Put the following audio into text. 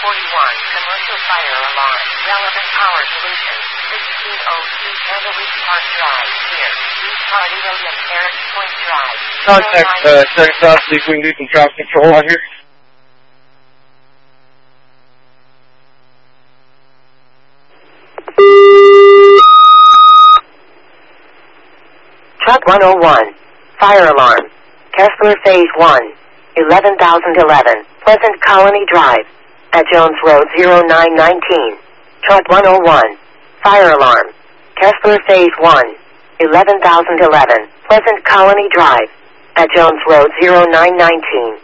Commercial fire alarm. Relevant power solution. 1602 Candlewick Park Drive. Here. East Party William Eric Point Drive. Contact, check us out, see if we can do some traffic control out here. Truck 101. Fire alarm. Kessler Phase 1. 11,011. Pleasant Colony Drive. At Jones Road 0919. Truck 101. Fire alarm. Kessler Phase 1. 11,011. Pleasant Colony Drive. At Jones Road 0919.